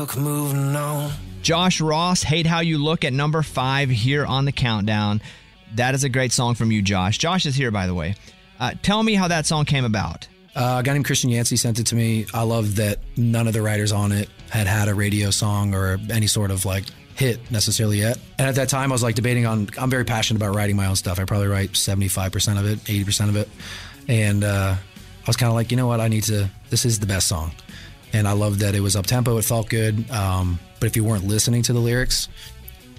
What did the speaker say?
Moving on. Josh Ross, Hate How You Look at number 5 here on the countdown. That is a great song from you, Josh. Josh is here, by the way. Tell me how that song came about. A guy named Christian Yancey sent it to me. I love that none of the writers on it had a radio song or any sort of like hit necessarily yet. And at that time I was like debating on, I'm very passionate about writing my own stuff. I probably write 75% of it, 80% of it. And I was kind of like, you know what, this is the best song. And I loved that it was up-tempo, it felt good. But if you weren't listening to the lyrics,